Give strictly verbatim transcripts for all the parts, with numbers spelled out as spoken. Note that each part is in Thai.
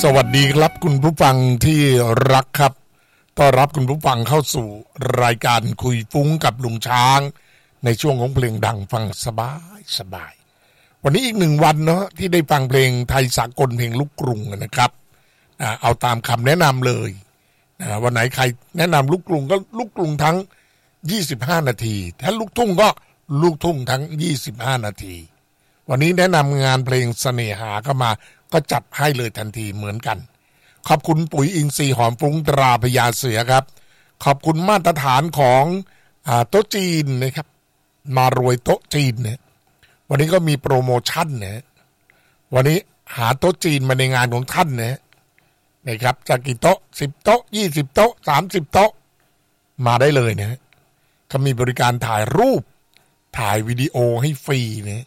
สวัสดีครับคุณผู้ฟังที่รักครับต้อนรับคุณผู้ฟังเข้าสู่รายการคุยฟุ้งกับลุงช้างในช่วงของเพลงดังฟังสบายสบายวันนี้อีกหนึ่งวันเนาะที่ได้ฟังเพลงไทยสากลเพลงลูกกรุงนะครับเอาตามคำแนะนำเลยวันไหนใครแนะนำลูกกรุงก็ลูกกรุงทั้งยี่สิบห้านาทีถ้าลูกทุ่งก็ลูกทุ่งทั้งยี่สิบห้านาทีวันนี้แนะนำงานเพลงเสน่หาเข้ามาก็จัดให้เลยทันทีเหมือนกันขอบคุณปุ๋ยอินทรีย์หอมฟุ้งตราพญาเสือครับขอบคุณมาตรฐานของอ่าโต๊ะจีนนะครับมารวยโต๊ะจีนเนี่ยวันนี้ก็มีโปรโมชั่นนะวันนี้หาโต๊ะจีนมาในงานของท่านนะนะครับจากกี่โต๊ะสิบโต๊ะยี่สิบโต๊ะสามสิบโต๊ะมาได้เลยนะเขามีบริการถ่ายรูปถ่ายวิดีโอให้ฟรีนะ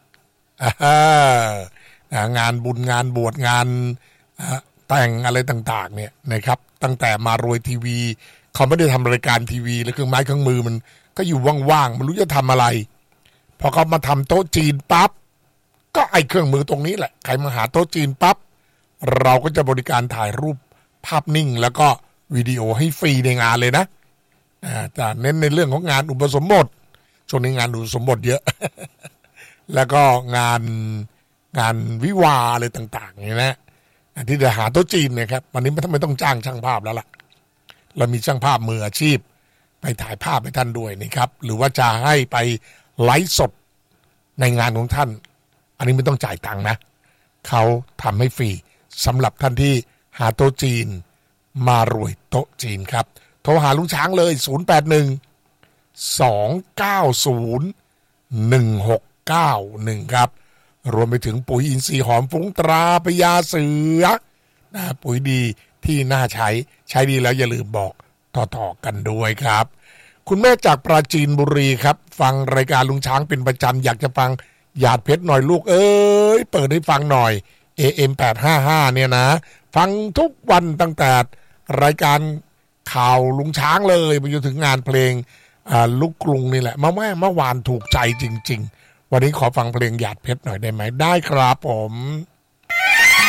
งานบุญงานบวชงานแต่งอะไรต่างๆเนี่ยนะครับตั้งแต่มารวยทีวีเขาไม่ได้ทำรายการทีวีแล้วเครื่องไม้เครื่องมือมันก็อยู่ว่างๆไม่รู้จะทำอะไรพอเขามาทำโต๊ะจีนปั๊บก็ไอ้เครื่องมือตรงนี้แหละใครมาหาโต๊ะจีนปั๊บเราก็จะบริการถ่ายรูปภาพนิ่งแล้วก็วิดีโอให้ฟรีในงานเลยนะจะเน้นในเรื่องของงานอุปสมบทช่วงนี้งานอุปสมบทเยอะ แล้วก็งานงานวิวาอะไรต่างๆอย่างนี้นะที่จะหาโต๊ะจีนเนี่ยครับวันนี้ไม่ต้องจ้างช่างภาพแล้วล่ะเรามีช่างภาพมืออาชีพไปถ่ายภาพให้ท่านด้วยนี่ครับหรือว่าจะให้ไปไลฟ์สดในงานของท่านอันนี้ไม่ต้องจ่ายตังค์นะเขาทำให้ฟรีสำหรับท่านที่หาโต๊ะจีนมารวยโต๊ะจีนครับโทรหาลุงช้างเลยศูนย์ แปด หนึ่ง สอง เก้า ศูนย์ หนึ่ง หก เก้า หนึ่งครับรวมไปถึงปุ๋ยอินทรีย์หอมฟุ้งตราพญาเสือนะปุ๋ยดีที่น่าใช้ใช้ดีแล้วอย่าลืมบอกต่อๆกันด้วยครับคุณแม่จากปราจีนบุรีครับฟังรายการลุงช้างเป็นประจำอยากจะฟังหยาดเพชรหน่อยลูกเอ้ยเปิดให้ฟังหน่อย เอ เอ็ม แปดห้าห้าเนี่ยนะฟังทุกวันตั้งแต่รายการข่าวลุงช้างเลยไปจนถึงงานเพลงลูกกรุงนี่แหละเมื่อแม่เมื่อวานถูกใจจริงๆวันนี้ขอฟังเพลงหยาดเพชรหน่อยได้ไหมได้ครับผม